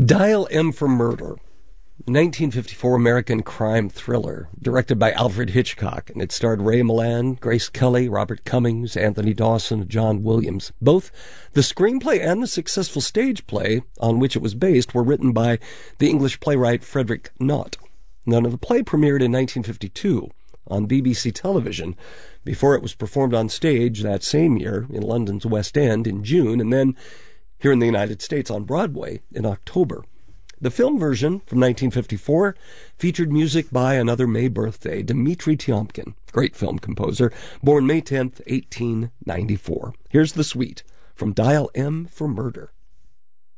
Dial M for Murder, 1954 American crime thriller, directed by Alfred Hitchcock, and it starred Ray Milland, Grace Kelly, Robert Cummings, Anthony Dawson, and John Williams. Both the screenplay and the successful stage play on which it was based were written by the English playwright Frederick Knott. Now, the play premiered in 1952 on BBC television before it was performed on stage that same year in London's West End in June, and then here in the United States on Broadway in October. The film version from 1954 featured music by another May birthday, Dmitri Tiomkin, great film composer, born May 10th, 1894. Here's the suite from Dial M for Murder.